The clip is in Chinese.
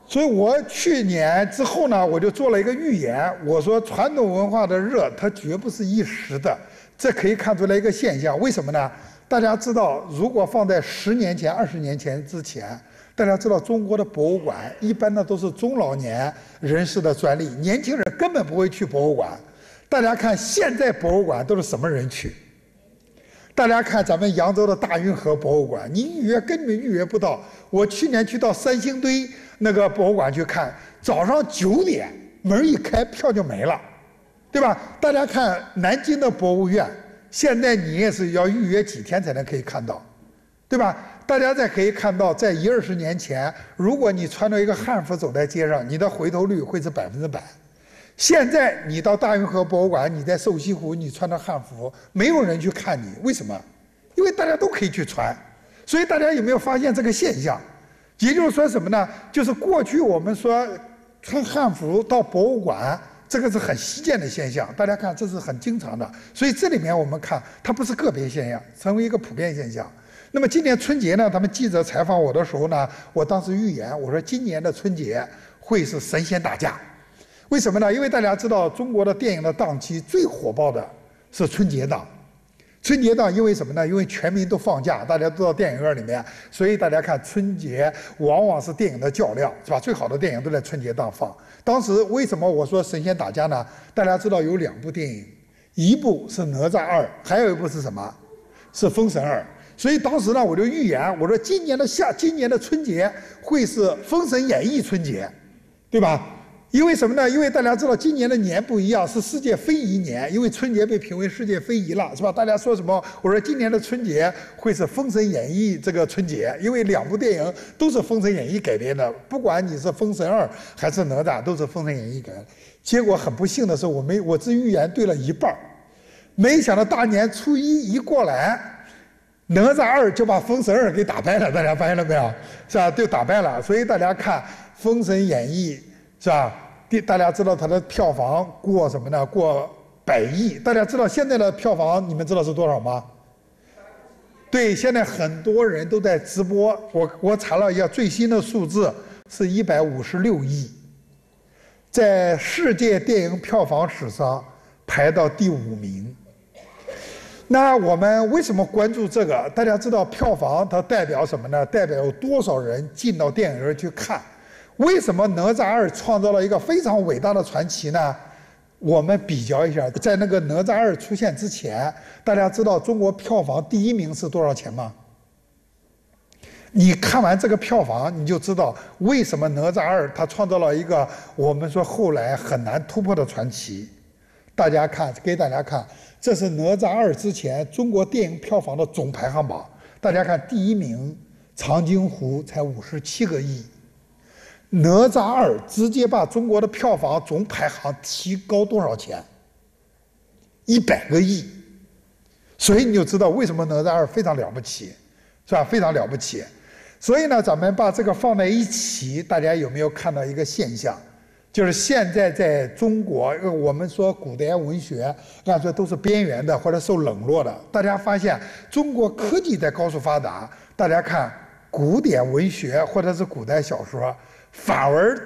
所以我去年之后呢，我就做了一个预言，我说传统文化的热，它绝不是一时的，这可以看出来一个现象。为什么呢？大家知道，如果放在10年前、20年前之前，大家知道中国的博物馆一般呢都是中老年人士的专利，年轻人根本不会去博物馆。大家看现在博物馆都是什么人去？大家看咱们扬州的大运河博物馆，你预约根本预约不到。我去年去到三星堆那个博物馆去看，早上9点门一开，票就没了，对吧？大家看南京的博物院，现在你也是要预约几天才能可以看到，对吧？大家再可以看到，在20年前，如果你穿着一个汉服走在街上，你的回头率会是100%。现在你到大运河博物馆，你在瘦西湖，你穿着汉服，没有人去看你，为什么？因为大家都可以去穿。所以大家有没有发现这个现象？也就是说什么呢？就是过去我们说穿汉服到博物馆，这个是很稀见的现象。大家看，这是很经常的。所以这里面我们看，它不是个别现象，成为一个普遍现象。那么今年春节呢，他们记者采访我的时候呢，我当时预言，我说今年的春节会是神仙打架。为什么呢？因为大家知道，中国的电影的档期最火爆的是春节档。春节档因为什么呢？因为全民都放假，大家都到电影院里面，所以大家看春节往往是电影的较量，是吧？最好的电影都在春节档放。当时为什么我说神仙打架呢？大家知道有2部电影，一部是哪吒2，还有一部是什么？是封神2。所以当时呢，我就预言，我说今年的春节会是封神演义春节，对吧？因为什么呢？因为大家知道今年的年不一样，是世界非遗年，因为春节被评为世界非遗了，是吧？大家说什么？我说今年的春节会是《封神演义》这个春节，因为2部电影都是《封神演义》改编的，不管你是《封神2》还是哪吒，都是《封神演义》改的。结果很不幸的是，我这预言对了一半，没想到大年初一一过来，哪吒2就把《封神2》给打败了，大家发现了没有？是吧？就打败了。所以大家看《封神演义》。是吧？大家知道它的票房过什么呢？过100亿。大家知道现在的票房，你们知道是多少吗？对，现在很多人都在直播。我查了一下最新的数字是156亿，在世界电影票房史上排到第5名。那我们为什么关注这个？大家知道票房它代表什么呢？代表有多少人进到电影院去看。为什么哪吒2创造了一个非常伟大的传奇呢？我们比较一下，在那个哪吒2出现之前，大家知道中国票房第1名是多少钱吗？你看完这个票房，你就知道为什么哪吒2它创造了一个我们说后来很难突破的传奇。大家看，给大家看，这是哪吒2之前中国电影票房的总排行榜。大家看，第1名长津湖才57个亿。哪吒2直接把中国的票房总排行提高多少钱？100个亿。所以你就知道为什么哪吒2非常了不起，是吧？非常了不起。所以呢，咱们把这个放在一起，大家有没有看到一个现象？就是现在在中国，我们说古典文学，按说都是边缘的或者受冷落的。大家发现中国科技在高速发达，大家看古典文学或者是古代小说，反而